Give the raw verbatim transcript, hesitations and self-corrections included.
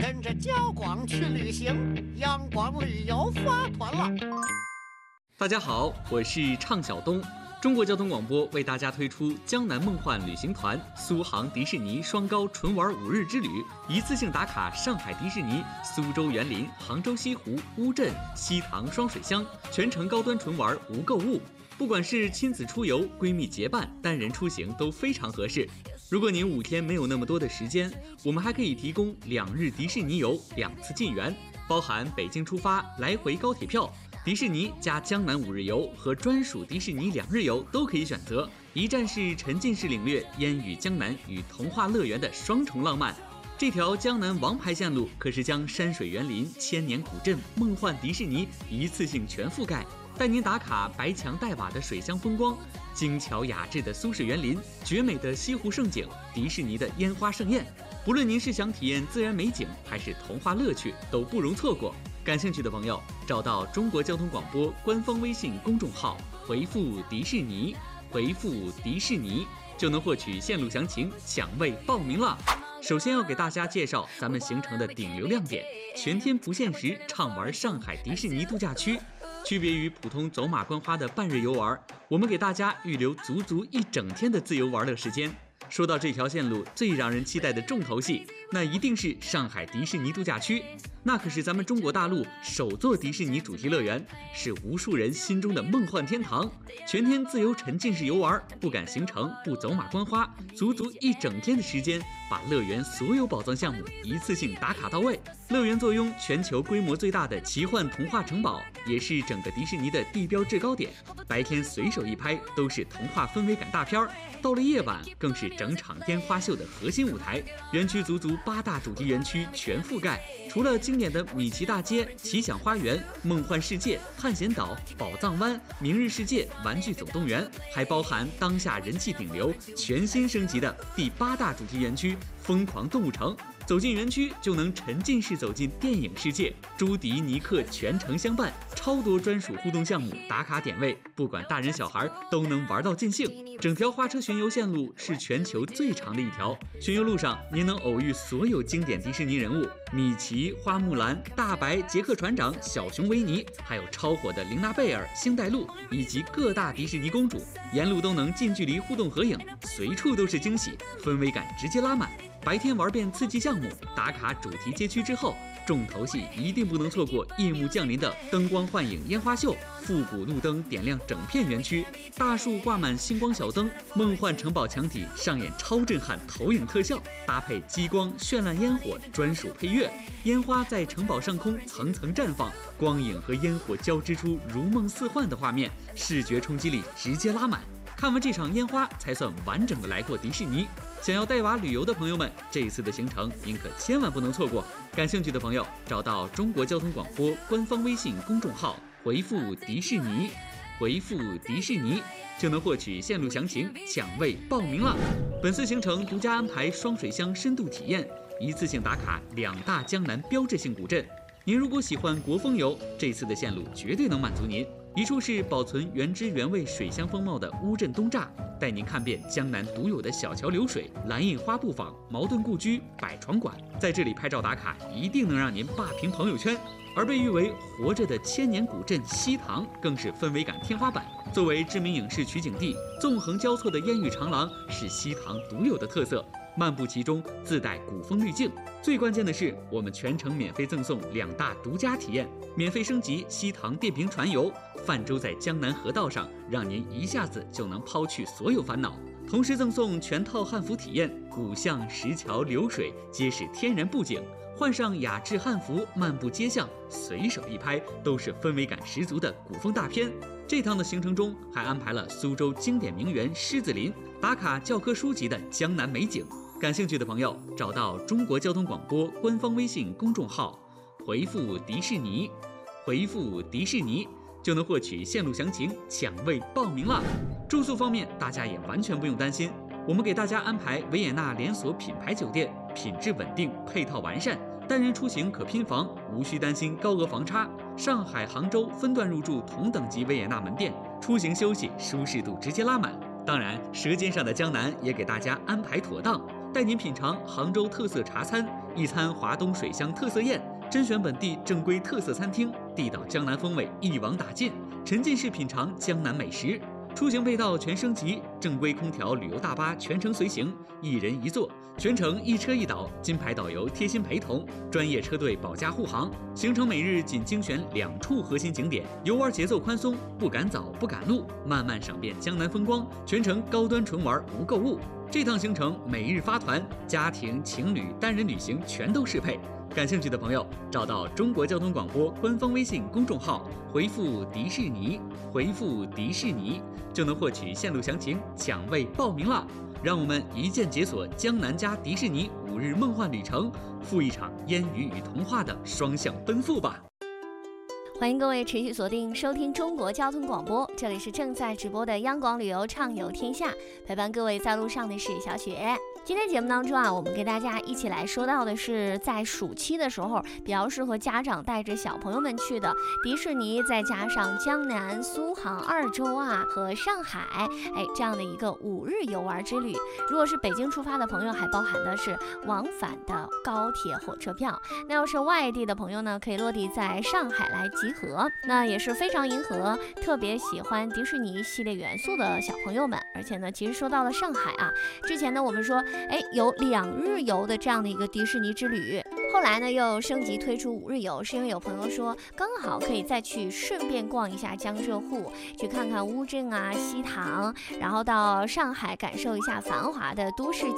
跟着焦广去旅行，阳光旅游发团了。 大家好，我是畅晓东。中国交通广播为大家推出江南梦幻旅行团苏杭迪士尼双高纯玩五日之旅，一次性打卡上海迪士尼、苏州园林、杭州西湖、乌镇、西塘双水乡，全程高端纯玩无购物。不管是亲子出游、闺蜜结伴、单人出行都非常合适。如果您五天没有那么多的时间，我们还可以提供两日迪士尼游，两次进园，包含北京出发来回高铁票。迪士尼加江南五日游和专属迪士尼两日游都可以选择，一站式沉浸式领略烟雨江南与童话乐园的双重浪漫。这条江南王牌线路可是将山水园林、千年古镇、梦幻迪士尼一次性全覆盖，带您打卡白墙黛瓦的水乡风光、精巧雅致的苏式园林、绝美的西湖胜景、迪士尼的烟花盛宴。不论您是想体验自然美景还是童话乐趣，都不容错过。感兴趣的朋友，找到中国交通广播官方微信公众号，回复迪士尼，回复迪士尼就能获取线路详情，抢位报名了。首先要给大家介绍咱们行程的顶流亮点，全天不限时畅玩上海迪士尼度假区。区别于普通走马观花的半日游玩，我们给大家预留足足一整天的自由玩乐时间。说到这条线路最让人期待的重头戏，那一定是上海迪士尼度假区。那可是咱们中国大陆首座迪士尼主题乐园，是无数人心中的梦幻天堂。全天自由沉浸式游玩，不赶行程，不走马观花，足足一整天的时间，把乐园所有宝藏项目一次性打卡到位。乐园坐拥全球规模最大的奇幻童话城堡，也是整个迪士尼的地标制高点。白天随手一拍都是童话氛围感大片，到了夜晚更是整场烟花秀的核心舞台。园区足足八大主题园区全覆盖，除了经典的米奇大街、奇想花园、梦幻世界、探险岛、宝藏湾、明日世界、玩具总动员，还包含当下人气顶流、全新升级的第八大主题园区疯狂动物城。走进园区就能沉浸式走进电影世界，朱迪尼克全程相伴，超多专属互动项目打卡点位，不管大人小孩都能玩到尽兴。整条花车巡游线路是全球最长的一条，巡游路上您能偶遇所有经典迪士尼人物，米奇、花木兰、大白、杰克船长、小熊维尼，还有超火的玲娜贝尔、星黛露以及各大迪士尼公主，沿路都能近距离互动合影，随处都是惊喜，氛围感直接拉满。白天玩遍刺激项目，打卡主题街区之后，重头戏一定不能错过夜幕降临的灯光幻影烟花秀，复古路灯点亮整片园区，大树挂满星光小灯，梦幻城堡墙体上演超震撼投影特效，搭配激光绚烂烟火专属配乐，烟花在城堡上空层层绽放，光影和烟火交织出如梦似幻的画面，视觉冲击力直接拉满。看完这场烟花才算完整的来过迪士尼。想要带娃旅游的朋友们，这一次的行程您可千万不能错过。感兴趣的朋友，找到中国交通广播官方微信公众号，回复迪士尼，回复迪士尼就能获取线路详情，抢位报名了。本次行程独家安排双水乡深度体验，一次性打卡两大江南标志性古镇。您如果喜欢国风游，这次的线路绝对能满足您。一处是保存原汁原味水乡风貌的乌镇东栅，带您看遍江南独有的小桥流水、蓝印花布坊、茅盾故居、百床馆，在这里拍照打卡一定能让您霸屏朋友圈。而被誉为活着的千年古镇西塘更是氛围感天花板。作为知名影视取景地，纵横交错的烟雨长廊是西塘独有的特色，漫步其中自带古风滤镜。最关键的是，我们全程免费赠送两大独家体验，免费升级西塘电瓶船游，泛舟在江南河道上，让您一下子就能抛去所有烦恼。同时赠送全套汉服体验，古巷、石桥、流水皆是天然布景，换上雅致汉服，漫步街巷，随手一拍都是氛围感十足的古风大片。这趟的行程中还安排了苏州经典名园狮子林，打卡教科书级的江南美景。感兴趣的朋友，找到中国交通广播官方微信公众号，回复迪士尼，回复迪士尼就能获取线路详情，抢位报名了。住宿方面，大家也完全不用担心，我们给大家安排维也纳连锁品牌酒店，品质稳定，配套完善，单人出行可拼房，无需担心高额房差。上海、杭州分段入住同等级维也纳门店，出行休息舒适度直接拉满。当然，舌尖上的江南也给大家安排妥当。 带您品尝杭州特色茶餐，一餐华东水乡特色宴，甄选本地正规特色餐厅，地道江南风味一网打尽，沉浸式品尝江南美食。出行配套全升级，正规空调旅游大巴全程随行，一人一座，全程一车一导，金牌导游贴心陪同，专业车队保驾护航。行程每日仅精选两处核心景点，游玩节奏宽松，不赶早不赶路，慢慢赏遍江南风光，全程高端纯玩无购物。这趟行程每日发团，家庭、情侣、单人旅行全都适配。感兴趣的朋友，找到中国交通广播官方微信公众号，回复迪士尼，回复迪士尼就能获取线路详情，抢位报名了。让我们一键解锁江南加迪士尼五日梦幻旅程，赴一场烟雨与童话的双向奔赴吧！ 欢迎各位持续锁定收听中国交通广播，这里是正在直播的央广旅游畅游天下，陪伴各位在路上的是小雪。今天节目当中啊，我们给大家一起来说到的是在暑期的时候比较适合家长带着小朋友们去的迪士尼，再加上江南、苏杭二州啊和上海，哎，这样的一个五日游玩之旅。如果是北京出发的朋友，还包含的是往返的高铁火车票。那要是外地的朋友呢，可以落地在上海来集合，那也是非常迎合特别喜欢迪士尼系列元素的小朋友们。而且呢，其实说到了上海啊，之前呢我们说哎，有两日游的这样的一个迪士尼之旅，后来呢又升级推出五日游，是因为有朋友说刚好可以再去顺便逛一下江浙沪，去看看乌镇啊、西塘，然后到上海感受一下繁华的都市